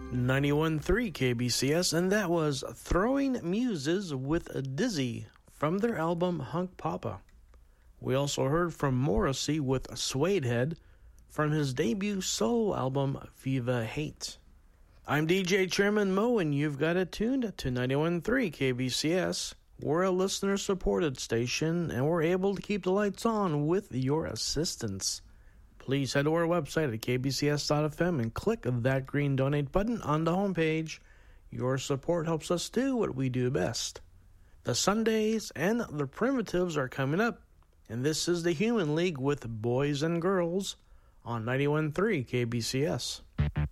91.3 KBCS, and that was Throwing Muses with Dizzy from their album Hunk Papa. We also heard from Morrissey with Suede Head from his debut solo album Viva Hate. I'm DJ Chairman Mo, and you've got it tuned to 91.3 KBCS. We're a listener-supported station, and we're able to keep the lights on with your assistance. Please head to our website at kbcs.fm and click that green donate button on the homepage. Your support helps us do what we do best. The Sundays and the Primitives are coming up, and this is the Human League with Boys and Girls on 91.3 KBCS.